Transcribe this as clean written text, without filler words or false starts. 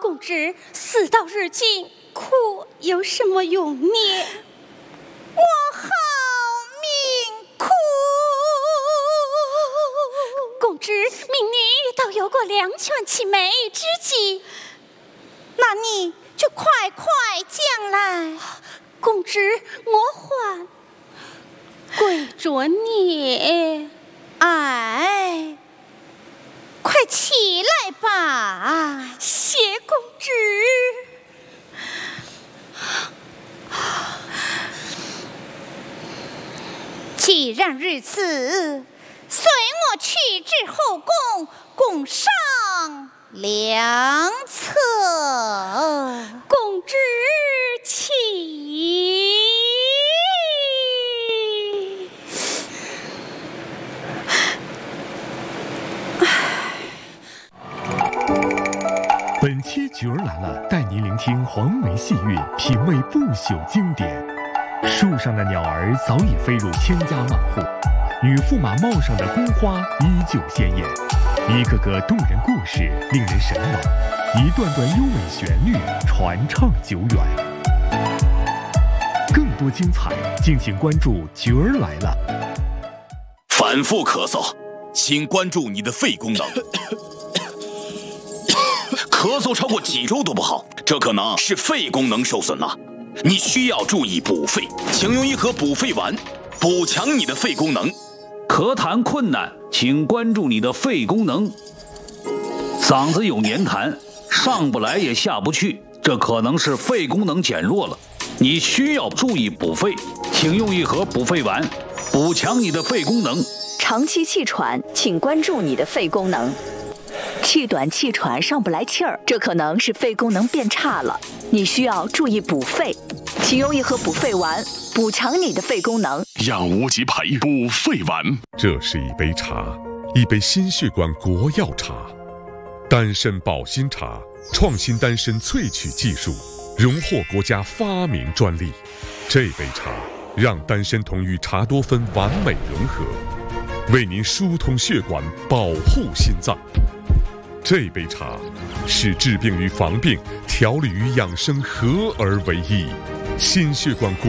公知，事到如今，哭有什么用呢？ 我好命苦。 公知命女倒有过两全其美之计， 那你就快将来。 公知我还跪着你。 哎，快起来吧， 谢公知。 既然如此，随我去至后宫，共商良策。 公知起。 本期角儿来了，带您聆听黄梅戏韵，品味不朽经典。树上的鸟儿早已飞入千家万户，女驸马帽上的宫花依旧鲜艳，一个个动人故事令人神往，一段段优美旋律传唱久远。更多精彩，敬请关注角儿来了。 反复咳嗽，请关注你的肺功能。咳嗽超过几周都不好，这可能是肺功能受损了。你需要注意补肺，请用一盒补肺丸，补强你的肺功能。 咳痰困难，请关注你的肺功能。嗓子有黏痰，上不来也下不去，这可能是肺功能减弱了。你需要注意补肺，请用一盒补肺丸，补强你的肺功能。 长期气喘，请关注你的肺功能。气短气喘上不来气儿，这可能是肺功能变差了，你需要注意补肺，请用一盒补肺丸，补强你的肺功能。 养无极培补肺丸。 这是一杯茶，一杯心血管国药茶，丹参保心茶，创新丹参萃取技术，荣获国家发明专利。这杯茶让丹参酮与茶多酚完美融合，为您疏通血管，保护心脏。这杯茶是治病与防病、调理与养生合而为一，心血管